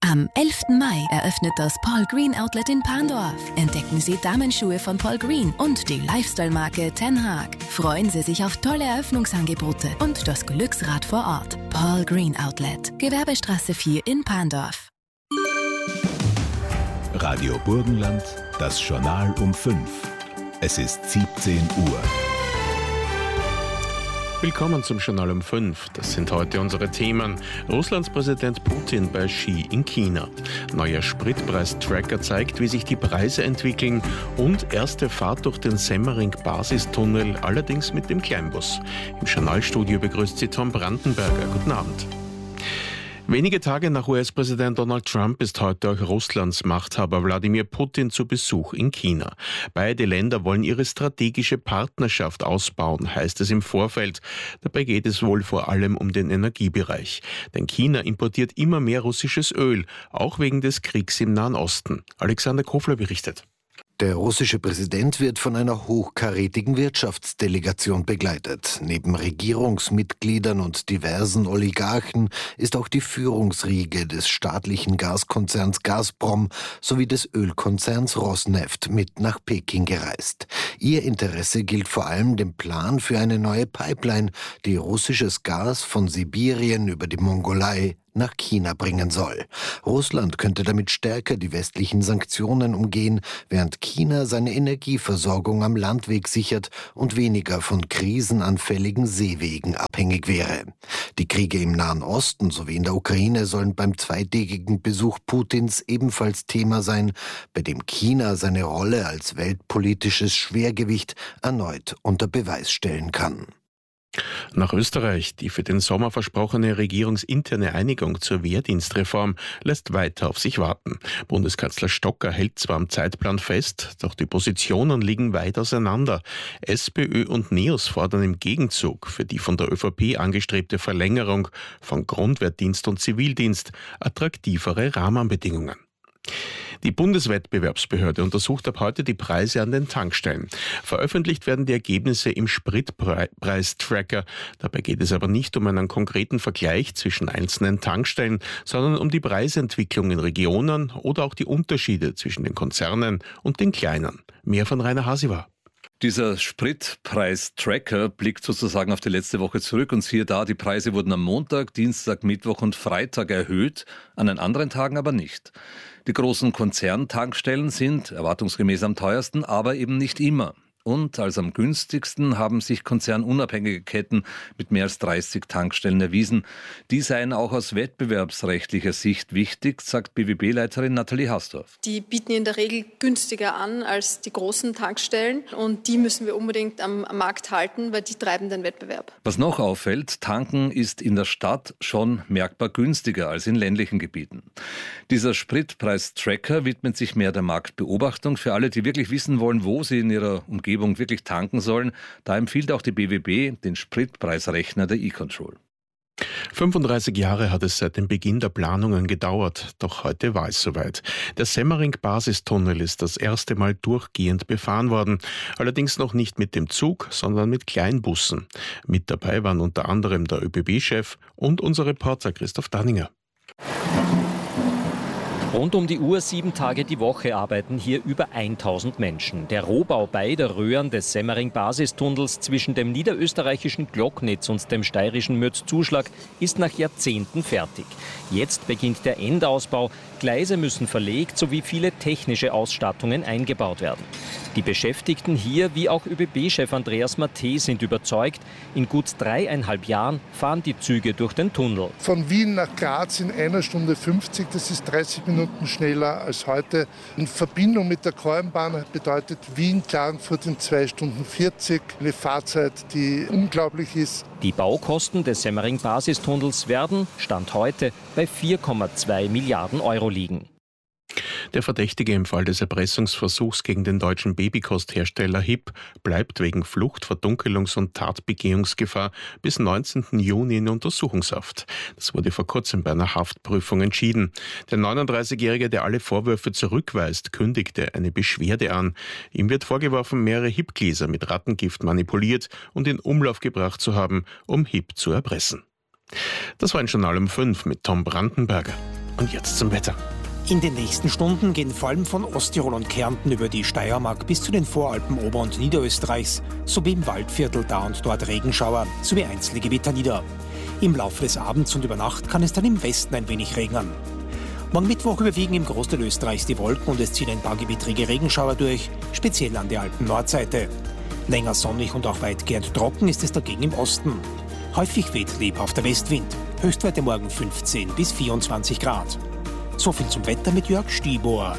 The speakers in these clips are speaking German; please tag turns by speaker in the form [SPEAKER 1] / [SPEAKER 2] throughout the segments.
[SPEAKER 1] Am 11. Mai eröffnet das Paul Green Outlet in Pandorf. Entdecken Sie Damenschuhe von Paul Green und die Lifestyle-Marke Ten Hag. Freuen Sie sich auf tolle Eröffnungsangebote und das Glücksrad vor Ort. Paul Green Outlet, Gewerbestraße 4 in Pandorf.
[SPEAKER 2] Radio Burgenland, das Journal um 5. Es ist 17 Uhr.
[SPEAKER 3] Willkommen zum Journal um 5. Das sind heute unsere Themen. Russlands Präsident Putin bei Xi in China. Neuer Spritpreistracker zeigt, wie sich die Preise entwickeln. Und erste Fahrt durch den Semmering-Basistunnel, allerdings mit dem Kleinbus. Im Journalstudio begrüßt Sie Tom Brandenberger. Guten Abend. Wenige Tage nach US-Präsident Donald Trump ist heute auch Russlands Machthaber Wladimir Putin zu Besuch in China. Beide Länder wollen ihre strategische Partnerschaft ausbauen, heißt es im Vorfeld. Dabei geht es wohl vor allem um den Energiebereich. Denn China importiert immer mehr russisches Öl, auch wegen des Kriegs im Nahen Osten. Alexander Kofler berichtet.
[SPEAKER 4] Der russische Präsident wird von einer hochkarätigen Wirtschaftsdelegation begleitet. Neben Regierungsmitgliedern und diversen Oligarchen ist auch die Führungsriege des staatlichen Gaskonzerns Gazprom sowie des Ölkonzerns Rosneft mit nach Peking gereist. Ihr Interesse gilt vor allem dem Plan für eine neue Pipeline, die russisches Gas von Sibirien über die Mongolei nach China bringen soll. Russland könnte damit stärker die westlichen Sanktionen umgehen, während China seine Energieversorgung am Landweg sichert und weniger von krisenanfälligen Seewegen abhängig wäre. Die Kriege im Nahen Osten sowie in der Ukraine sollen beim zweitägigen Besuch Putins ebenfalls Thema sein, bei dem China seine Rolle als weltpolitisches Schwergewicht erneut unter Beweis stellen kann.
[SPEAKER 3] Nach Österreich. Die für den Sommer versprochene regierungsinterne Einigung zur Wehrdienstreform lässt weiter auf sich warten. Bundeskanzler Stocker hält zwar am Zeitplan fest, doch die Positionen liegen weit auseinander. SPÖ und NEOS fordern im Gegenzug für die von der ÖVP angestrebte Verlängerung von Grundwehrdienst und Zivildienst attraktivere Rahmenbedingungen. Die Bundeswettbewerbsbehörde untersucht ab heute die Preise an den Tankstellen. Veröffentlicht werden die Ergebnisse im Spritpreistracker. Dabei geht es aber nicht um einen konkreten Vergleich zwischen einzelnen Tankstellen, sondern um die Preisentwicklung in Regionen oder auch die Unterschiede zwischen den Konzernen und den kleinen. Mehr von Rainer Hasiwa.
[SPEAKER 5] Dieser Spritpreistracker blickt sozusagen auf die letzte Woche zurück und siehe da, die Preise wurden am Montag, Dienstag, Mittwoch und Freitag erhöht, an den anderen Tagen aber nicht. Die großen Konzerntankstellen sind erwartungsgemäß am teuersten, aber eben nicht immer. Und als am günstigsten haben sich konzernunabhängige Ketten mit mehr als 30 Tankstellen erwiesen. Die seien auch aus wettbewerbsrechtlicher Sicht wichtig, sagt BWB-Leiterin Nathalie Hasdorf.
[SPEAKER 6] Die bieten in der Regel günstiger an als die großen Tankstellen und die müssen wir unbedingt am Markt halten, weil die treiben den Wettbewerb.
[SPEAKER 5] Was noch auffällt, tanken ist in der Stadt schon merkbar günstiger als in ländlichen Gebieten. Dieser Spritpreistracker widmet sich mehr der Marktbeobachtung. Für alle, die wirklich wissen wollen, wo sie in ihrer Umgebung wirklich tanken sollen, da empfiehlt auch die BWB den Spritpreisrechner der E-Control.
[SPEAKER 3] 35 Jahre hat es seit dem Beginn der Planungen gedauert, doch heute war es soweit. Der Semmering-Basistunnel ist das erste Mal durchgehend befahren worden, allerdings noch nicht mit dem Zug, sondern mit Kleinbussen. Mit dabei waren unter anderem der ÖBB-Chef und unser Reporter Christoph Danninger.
[SPEAKER 7] Rund um die Uhr 7 Tage die Woche arbeiten hier über 1000 Menschen. Der Rohbau beider Röhren des Semmering-Basistunnels zwischen dem niederösterreichischen Glocknitz und dem steirischen Mötz-Zuschlag ist nach Jahrzehnten fertig. Jetzt beginnt der Endausbau. Gleise müssen verlegt sowie viele technische Ausstattungen eingebaut werden. Die Beschäftigten hier, wie auch ÖBB-Chef Andreas Matte, sind überzeugt, in gut 3,5 Jahren fahren die Züge durch den Tunnel.
[SPEAKER 8] Von Wien nach Graz in 1 Stunde 50, das ist 30 Minuten schneller als heute. In Verbindung mit der Kornbahn bedeutet Wien-Klagenfurt in 2 Stunden 40, eine Fahrzeit, die unglaublich ist.
[SPEAKER 7] Die Baukosten des Semmering-Basistunnels werden, Stand heute, bei 4,2 Milliarden Euro liegen.
[SPEAKER 3] Der Verdächtige im Fall des Erpressungsversuchs gegen den deutschen Babykosthersteller HIP bleibt wegen Flucht, Verdunkelungs- und Tatbegehungsgefahr bis 19. Juni in Untersuchungshaft. Das wurde vor kurzem bei einer Haftprüfung entschieden. Der 39-Jährige, der alle Vorwürfe zurückweist, kündigte eine Beschwerde an. Ihm wird vorgeworfen, mehrere HIP-Gläser mit Rattengift manipuliert und in Umlauf gebracht zu haben, um HIP zu erpressen. Das war ein Journal um 5 mit Tom Brandenberger. Und jetzt zum Wetter.
[SPEAKER 9] In den nächsten Stunden gehen vor allem von Osttirol und Kärnten über die Steiermark bis zu den Voralpen Ober- und Niederösterreichs sowie im Waldviertel da und dort Regenschauer sowie einzelne Gewitter nieder. Im Laufe des Abends und über Nacht kann es dann im Westen ein wenig regnen. Morgen Mittwoch überwiegen im Großteil Österreichs die Wolken und es ziehen ein paar gewittrige Regenschauer durch, speziell an der Alpen-Nordseite. Länger sonnig und auch weitgehend trocken ist es dagegen im Osten. Häufig weht lebhafter Westwind. Höchstwerte morgen 15 bis 24 Grad. So viel zum Wetter mit Jörg Stibor.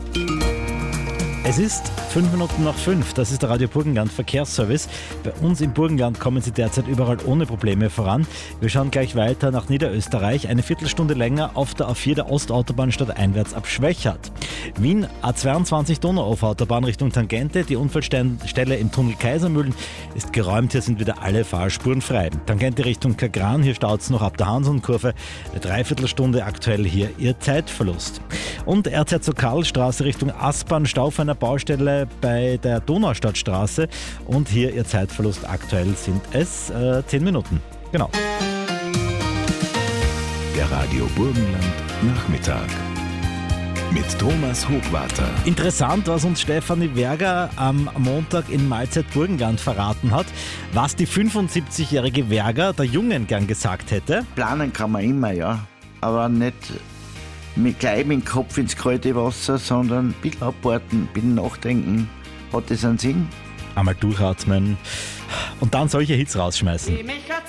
[SPEAKER 10] Es ist 5:05, das ist der Radio Burgenland Verkehrsservice. Bei uns im Burgenland kommen Sie derzeit überall ohne Probleme voran. Wir schauen gleich weiter nach Niederösterreich, eine Viertelstunde länger auf der A4 der Ostautobahn stadteinwärts ab Schwächert. Wien A22 Donauuferautobahn Richtung Tangente, die Unfallstelle im Tunnel Kaisermühlen ist geräumt, hier sind wieder alle Fahrspuren frei. Tangente Richtung Kagran, hier staut es noch ab der Hansonkurve, eine Dreiviertelstunde aktuell hier Ihr Zeitverlust. Und Erzherzog Karlstraße Richtung Aspern, Stau auf einer Baustelle bei der Donaustadtstraße und hier Ihr Zeitverlust aktuell sind es 10 Minuten. Genau.
[SPEAKER 2] Der Radio Burgenland Nachmittag mit Thomas Hochwarter.
[SPEAKER 10] Interessant, was uns Stefanie Werger am Montag in Mahlzeit Burgenland verraten hat, was die 75-jährige Werger der Jungen gern gesagt hätte.
[SPEAKER 11] Planen kann man immer, ja, aber nicht gleich mit dem Kopf ins kalte Wasser, sondern ein bisschen abwarten, ein bisschen nachdenken. Hat das einen Sinn?
[SPEAKER 10] Einmal durchatmen und dann solche Hits rausschmeißen.
[SPEAKER 12] Die mich